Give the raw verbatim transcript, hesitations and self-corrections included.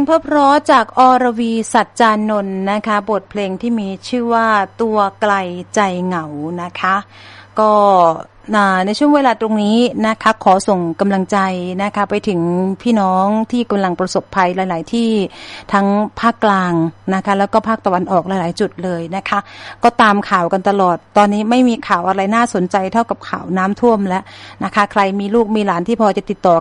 เพราะๆจากอรวีสัจจานนท์นะคะบทเพลงที่มีชื่อว่าตัวไกลใจเหงานะคะก็ในช่วงเวลาตรงนี้นะคะขอส่งกำลังใจนะคะไปถึงพี่น้องที่กำลังประสบภัยหลายๆที่ทั้งภาคกลางนะคะแล้วก็ภาคตะวันออกหลายๆจุดเลยนะคะก็ตามข่าวกันตลอดตอนนี้ไม่มีข่าวอะไรน่าสนใจเท่ากับข่าวน้ำท่วมแล้วนะคะใครมีลูกมีหลานที่พอจะติดต่อ